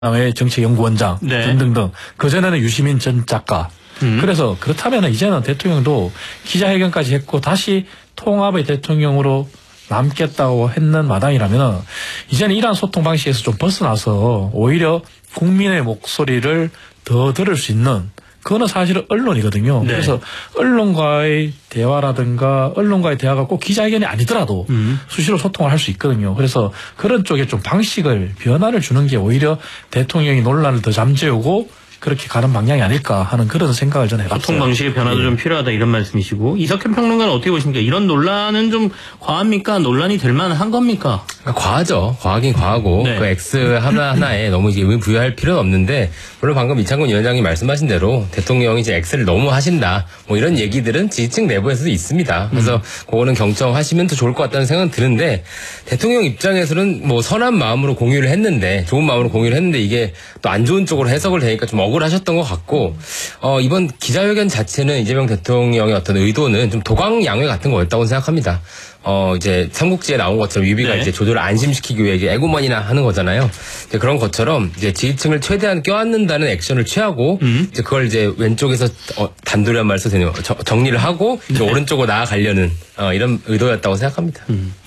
의 정치연구원장 네. 등등등. 그전에는 유시민 전 작가. 그래서 그렇다면 이제는 대통령도 기자회견까지 했고 다시 통합의 대통령으로 남겠다고 했는 마당이라면 이제는 이러한 소통 방식에서 좀 벗어나서 오히려 국민의 목소리를 더 들을 수 있는 그거는 사실은 언론이거든요. 네. 그래서 언론과의 대화라든가 언론과의 대화가 꼭 기자회견이 아니더라도 수시로 소통을 할 수 있거든요. 그래서 그런 쪽에 좀 방식을 변화를 주는 게 오히려 대통령이 논란을 더 잠재우고 그렇게 가는 방향이 아닐까 하는 그런 생각을 저는 해봤어요. 소통 방식의 변화도 좀 필요하다 이런 말씀이시고 이석현 평론가는 어떻게 보십니까? 이런 논란은 좀 과합니까? 논란이 될 만한 겁니까? 그러니까 과하죠. 과하긴 과하고 네. 그 X 하나하나에 너무 이게 부여할 필요는 없는데 물론 방금 이창건 위원장이 말씀하신 대로 대통령이 이제 X를 너무 하신다 뭐 이런 얘기들은 지지층 내부에서도 있습니다. 그래서 그거는 경청하시면 더 좋을 것 같다는 생각은 드는데 대통령 입장에서는 뭐 선한 마음으로 공유를 했는데 좋은 마음으로 공유를 했는데 이게 또 안 좋은 쪽으로 해석을 되니까 좀 억울하셨던 것 같고 이번 기자회견 자체는 이재명 대통령의 어떤 의도는 좀 도광양회 같은 거였다고 생각합니다. 이제 삼국지에 나온 것처럼 유비가 네. 이제 조조를 안심시키기 위해 이제 애고만이나 하는 거잖아요. 이제 그런 것처럼 이제 지지층을 최대한 껴안는다는 액션을 취하고 이제 그걸 이제 왼쪽에서 단도리 한 말 써도 되네요. 정리를 하고 이제 오른쪽으로 나아가려는 이런 의도였다고 생각합니다.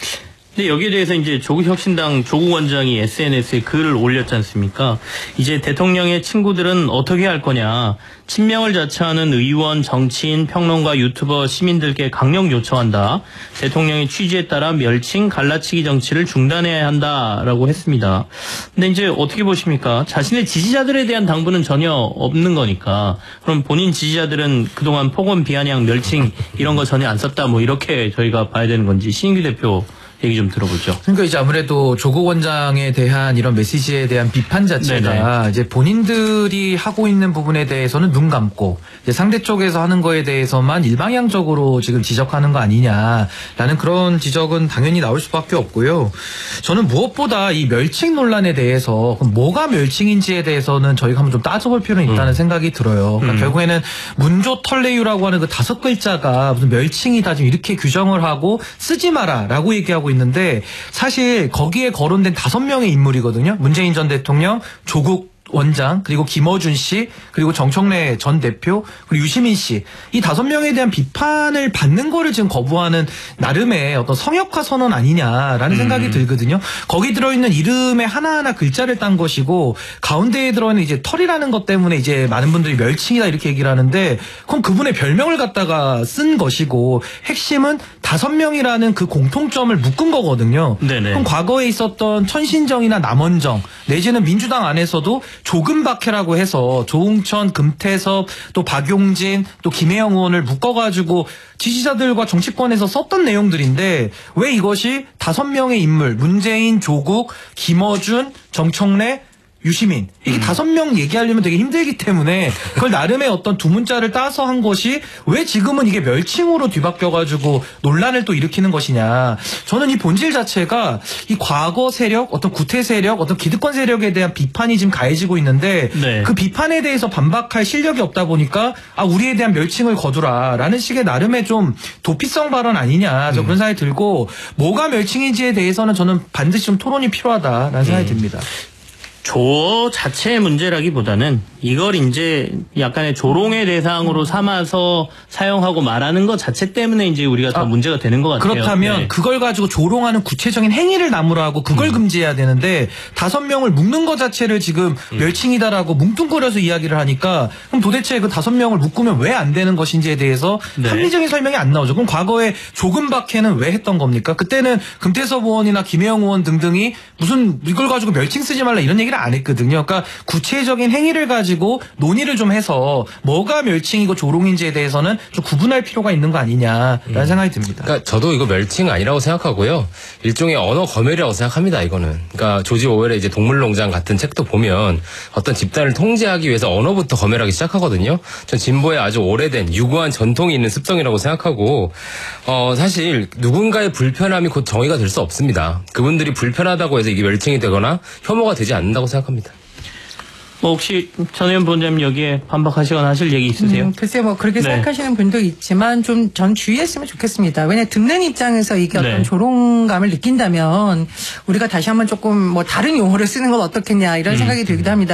근데 여기에 대해서 이제 조국혁신당 조국 원장이 SNS에 글을 올렸지 않습니까? 이제 대통령의 친구들은 어떻게 할 거냐. 친명을 자처하는 의원, 정치인, 평론가, 유튜버, 시민들께 강력 요청한다. 대통령의 취지에 따라 멸칭, 갈라치기 정치를 중단해야 한다라고 했습니다. 근데 이제 어떻게 보십니까? 자신의 지지자들에 대한 당부는 전혀 없는 거니까. 그럼 본인 지지자들은 그동안 폭언, 비아냥, 멸칭 이런 거 전혀 안 썼다. 뭐 이렇게 저희가 봐야 되는 건지 신인규 대표 얘기 좀 들어보죠. 그러니까 이제 아무래도 조국 원장에 대한 이런 메시지에 대한 비판 자체가 네네. 이제 본인들이 하고 있는 부분에 대해서는 눈 감고 이제 상대 쪽에서 하는 거에 대해서만 일방향적으로 지금 지적하는 거 아니냐라는 그런 지적은 당연히 나올 수밖에 없고요. 저는 무엇보다 이 멸칭 논란에 대해서 그럼 뭐가 멸칭인지에 대해서는 저희가 한번 좀 따져볼 필요는 있다는 생각이 들어요. 그러니까 결국에는 문조 털레유라고 하는 그 5글자가 무슨 멸칭이다 지금 이렇게 규정을 하고 쓰지 마라라고 얘기하고 있는데 사실 거기에 거론된 5명의 인물이거든요. 문재인 전 대통령, 조국 원장, 그리고 김어준 씨, 그리고 정청래 전 대표, 그리고 유시민 씨. 이 5명에 대한 비판을 받는 거를 지금 거부하는 나름의 어떤 성역화 선언 아니냐라는 생각이 들거든요. 거기 들어있는 이름의 하나하나 글자를 딴 것이고, 가운데에 들어있는 이제 털이라는 것 때문에 이제 많은 분들이 멸칭이다 이렇게 얘기를 하는데, 그럼 그분의 별명을 갖다가 쓴 것이고, 핵심은 5명이라는 그 공통점을 묶은 거거든요. 네네. 그럼 과거에 있었던 천신정이나 남원정, 내지는 민주당 안에서도 조금박해라고 해서 조응천, 금태섭, 또 박용진, 또 김혜영 의원을 묶어가지고 지지자들과 정치권에서 썼던 내용들인데 왜 이것이 5명의 인물, 문재인, 조국, 김어준, 정청래, 유시민 이게 5명 얘기하려면 되게 힘들기 때문에 그걸 나름의 어떤 두 문자를 따서 한 것이 왜 지금은 이게 멸칭으로 뒤바뀌어가지고 논란을 또 일으키는 것이냐. 저는 이 본질 자체가 이 과거 세력, 어떤 구태 세력, 어떤 기득권 세력에 대한 비판이 지금 가해지고 있는데 네. 그 비판에 대해서 반박할 실력이 없다 보니까 우리에 대한 멸칭을 거두라라는 식의 나름의 좀 도피성 발언 아니냐. 저 그런 생각이 들고 뭐가 멸칭인지에 대해서는 저는 반드시 좀 토론이 필요하다라는 생각이 듭니다. 조어 자체의 문제라기보다는 이걸 이제 약간의 조롱의 대상으로 삼아서 사용하고 말하는 것 자체 때문에 이제 우리가 더 문제가 되는 것 같아요. 그렇다면 네. 그걸 가지고 조롱하는 구체적인 행위를 나무라 하고 그걸 금지해야 되는데 5명을 묶는 것 자체를 지금 멸칭이다라고 뭉뚱그려서 이야기를 하니까 그럼 도대체 그 5명을 묶으면 왜 안 되는 것인지에 대해서 네. 합리적인 설명이 안 나오죠. 그럼 과거에 조금박해는 왜 했던 겁니까? 그때는 금태섭 의원이나 김혜영 의원 등등이 무슨 이걸 가지고 멸칭 쓰지 말라 이런 얘기를 안 했거든요. 그러니까 구체적인 행위를 가지고 논의를 좀 해서 뭐가 멸칭이고 조롱인지에 대해서는 좀 구분할 필요가 있는 거 아니냐라는 생각이 듭니다. 그러니까 저도 이거 멸칭 아니라고 생각하고요. 일종의 언어 검열이라고 생각합니다. 이거는. 그러니까 조지 오웰의 이제 동물농장 같은 책도 보면 어떤 집단을 통제하기 위해서 언어부터 검열하기 시작하거든요. 전 진보에 아주 오래된 유구한 전통이 있는 습성이라고 생각하고 사실 누군가의 불편함이 곧 정의가 될 수 없습니다. 그분들이 불편하다고 해서 이게 멸칭이 되거나 혐오가 되지 않는다고 생각합니다. 뭐 혹시 전 의원 본자님 여기에 반박하시거나 하실 얘기 있으세요? 글쎄 뭐 그렇게 네. 생각하시는 분도 있지만 좀 전 주의했으면 좋겠습니다. 왜냐 듣는 입장에서 이게 네. 어떤 조롱감을 느낀다면 우리가 다시 한번 조금 뭐 다른 용어를 쓰는 건 어떻겠냐 이런 생각이 들기도 합니다.